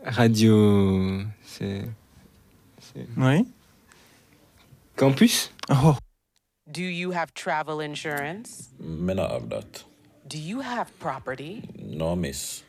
Radio. Oui. Campus? Oh. Do you have travel insurance? Me not have that. Do you have property? No, miss.